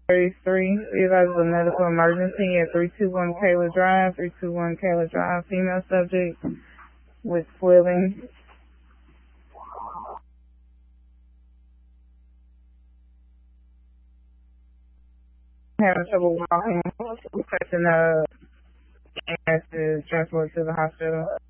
33, realizes a medical emergency at 321 Kayla Drive, 321 Kayla Drive, female subject with swelling. Having trouble walking, requesting a ambulance to transport to the hospital.